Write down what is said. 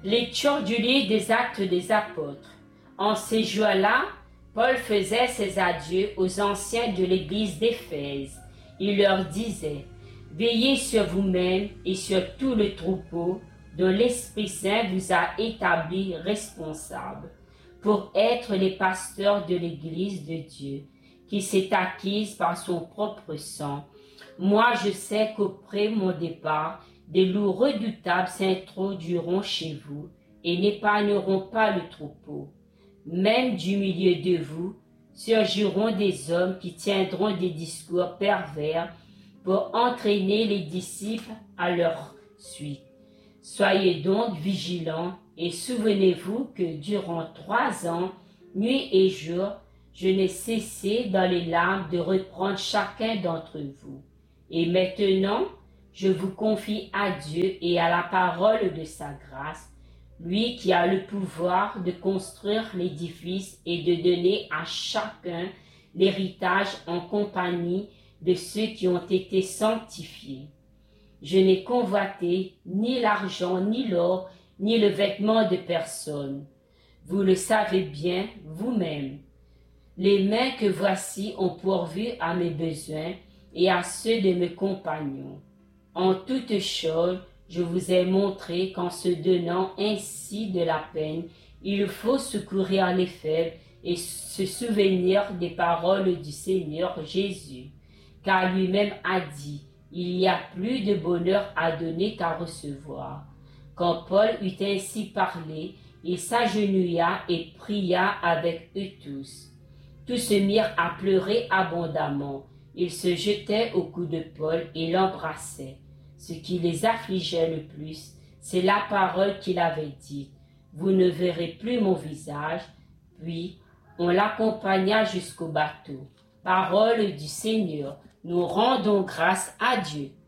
Lecture du livre des Actes des Apôtres. En ces jours-là, Paul faisait ses adieux aux anciens de l'église d'Éphèse. Il leur disait: « Veillez sur vous-même et sur tout le troupeau dont l'Esprit Saint vous a établis responsables, pour être les pasteurs de l'église de Dieu, qui s'est acquise par son propre sang. Moi, je sais qu'après mon départ, des loups redoutables s'introduiront chez vous et n'épargneront pas le troupeau. Même du milieu de vous surgiront des hommes qui tiendront des discours pervers pour entraîner les disciples à leur suite. Soyez donc vigilants et souvenez-vous que durant 3 ans, nuit et jour, je n'ai cessé dans les larmes de reprendre chacun d'entre vous. Et maintenant, je vous confie à Dieu et à la parole de sa grâce, lui qui a le pouvoir de construire l'édifice et de donner à chacun l'héritage en compagnie de ceux qui ont été sanctifiés. Je n'ai convoité ni l'argent, ni l'or, ni le vêtement de personne. Vous le savez bien vous-même. Les mains que voici ont pourvu à mes besoins et à ceux de mes compagnons. En toutes choses, je vous ai montré qu'en se donnant ainsi de la peine, il faut secourir les faibles et se souvenir des paroles du Seigneur Jésus, car lui-même a dit: « Il y a plus de bonheur à donner qu'à recevoir. » Quand Paul eut ainsi parlé, il s'agenouilla et pria avec eux tous. Tous se mirent à pleurer abondamment. Ils se jetaient au cou de Paul et l'embrassaient. Ce qui les affligeait le plus, c'est la parole qu'il avait dite: « Vous ne verrez plus mon visage. » Puis on l'accompagna jusqu'au bateau. Parole du Seigneur. Nous rendons grâce à Dieu.